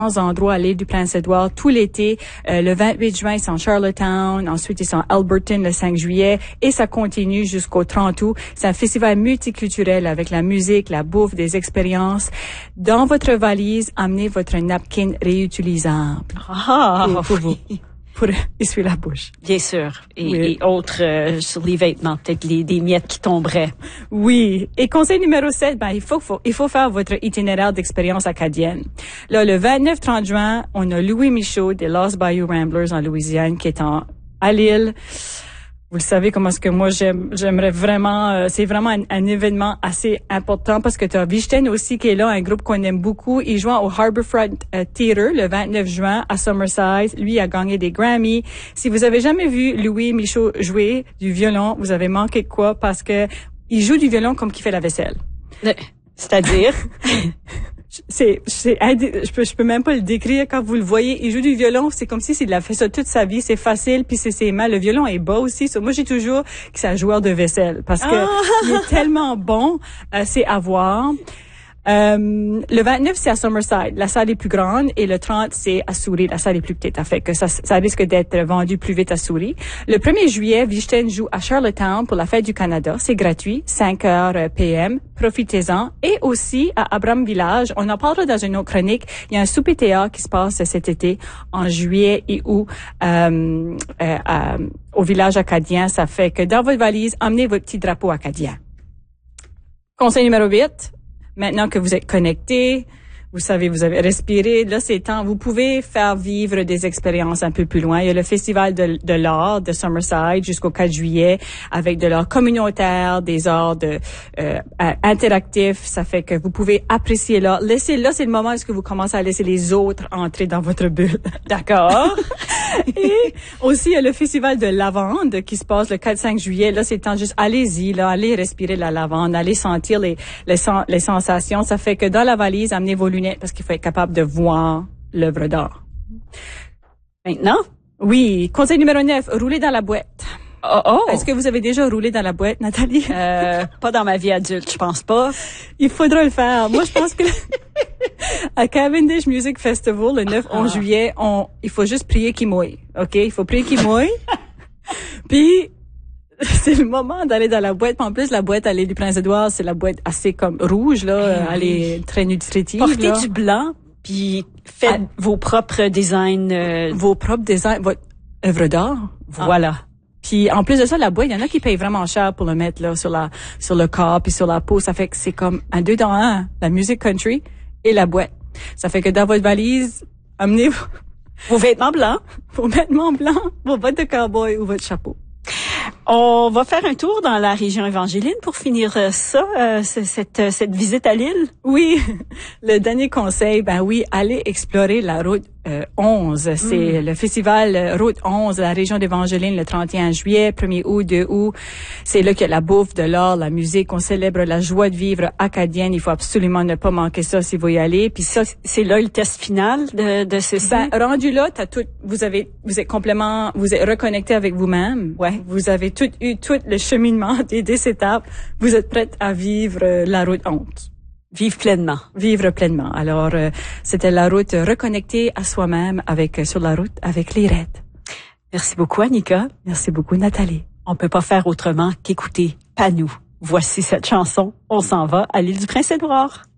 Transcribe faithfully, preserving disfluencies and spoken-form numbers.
endroits à l'île du Prince-Édouard tout l'été. Euh, le vingt-huit juin, c'est en Charlottetown. Ensuite, ils sont à Alberton le cinq juillet. Et ça continue jusqu'au trente août. C'est un festival multiculturel avec la musique, la bouffe, des expériences. Dans votre valise, amenez votre napkin réutilisable. Ah, Et pour oui. vous. Pour essuyer la bouche. Bien sûr. Et, Oui. et autres euh, sur les vêtements, peut-être les, des miettes qui tomberaient. Oui. Et conseil numéro sept, ben, il faut, faut, il faut faire votre itinéraire d'expérience acadienne. Là, le vingt-neuf trente juin, on a Louis Michaud des Lost Bayou Ramblers en Louisiane qui est en, à l'île. Vous le savez comment est-ce que moi j'aime, j'aimerais vraiment, euh, c'est vraiment un, un événement assez important parce que tu as Vichten aussi qui est là, un groupe qu'on aime beaucoup. Il joue au Harbourfront euh, Theatre le vingt-neuf juin à Summerside. Lui a gagné des Grammys. Si vous avez jamais vu Louis Michaud jouer du violon, vous avez manqué de quoi parce que il joue du violon comme qu'il fait la vaisselle. C'est-à-dire? C'est, c'est, je peux, je peux même pas le décrire quand vous le voyez. Il joue du violon, c'est comme si il a fait ça toute sa vie. C'est facile, puis c'est ses mains. Le violon est bas aussi. So, moi, j'ai toujours que c'est un joueur de vaisselle parce que Ah! il est tellement bon. Euh, c'est à voir. Euh, le vingt-neuf, c'est à Summerside. La salle est plus grande et le trente, c'est à Souris. La salle est plus petite. Ça fait que ça, ça risque d'être vendu plus vite à Souris. Le premier juillet, Vichten joue à Charlottetown pour la fête du Canada. C'est gratuit, cinq heures P M. Profitez-en. Et aussi à Abram Village, on en parlera dans une autre chronique. Il y a un souper théâtre qui se passe cet été en juillet et août euh, euh, euh, au village acadien. Ça fait que dans votre valise, emmenez votre petit drapeau acadien. Conseil numéro huit. Maintenant que vous êtes connecté, vous savez, vous avez respiré, là, c'est temps. Vous pouvez faire vivre des expériences un peu plus loin. Il y a le Festival de, de l'art de Summerside jusqu'au quatre juillet avec de l'art communautaire, des arts de, euh, interactifs. Ça fait que vous pouvez apprécier l'art. Laissez, là, c'est le moment où est-ce que vous commencez à laisser les autres entrer dans votre bulle. D'accord. Et aussi, il y a le Festival de lavande qui se passe le quatre cinq juillet. Là, c'est le temps juste, allez-y, là, allez respirer la lavande, allez sentir les, les, les sensations. Ça fait que dans la valise, amenez vos lunettes parce qu'il faut être capable de voir l'œuvre d'art. Maintenant? Oui. Conseil numéro neuf, rouler dans la boîte. Oh, oh. Est-ce que vous avez déjà roulé dans la boîte, Nathalie? Euh, pas dans ma vie adulte, je pense pas. Il faudra le faire. Moi, je pense que à Cavendish Music Festival, le neuf onze juillet, on, il faut juste prier qu'il mouille. OK? Il faut prier qu'il mouille. Puis, c'est le moment d'aller dans la boîte. En plus, la boîte à l'île du Prince-Édouard, c'est la boîte assez comme rouge, là. Elle est très nutritive. Portez là. du blanc, puis faites ah, vos propres designs. Euh... Vos propres designs, votre œuvre d'art. Voilà. Ah. Puis en plus de ça, la boîte, il y en a qui payent vraiment cher pour le mettre là sur la sur le corps puis sur la peau. Ça fait que c'est comme un deux dans un, la musique country et la boîte. Ça fait que dans votre valise, amenez vos, vos vêtements blancs, vos vêtements blancs, vos bottes de cowboy ou votre chapeau. On va faire un tour dans la région évangéline pour finir ça, euh, cette, cette visite à l'île. Oui, le dernier conseil, ben oui, allez explorer la route euh, onze. C'est mm. le festival euh, Route onze, la région d'Évangeline, le trente et un juillet, premier août, deux août. C'est là qu'il y a la bouffe, de l'art, la musique. On célèbre la joie de vivre acadienne. Il faut absolument ne pas manquer ça si vous y allez. Puis ça, c'est là le test final de, de ceci. Ben, rendu là, t'as tout, vous avez, vous êtes complètement, vous êtes reconnecté avec vous-même. Ouais. Vous avez tout eu, tout le cheminement des dix étapes. Vous êtes prête à vivre euh, la route onze. Vivre pleinement. Vivre pleinement. Alors, euh, c'était la route reconnectée à soi-même avec euh, sur la route avec les raids. Merci beaucoup, Annika. Merci beaucoup, Nathalie. On peut pas faire autrement qu'écouter Panou. Voici cette chanson. On s'en va à l'île du Prince-Édouard.